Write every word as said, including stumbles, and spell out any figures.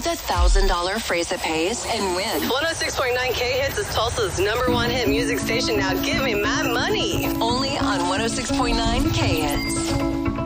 with a one thousand dollars phrase that pays and win. one oh six point nine K Hits is Tulsa's number one hit music station. Now give me my money. Only on one oh six point nine K Hits.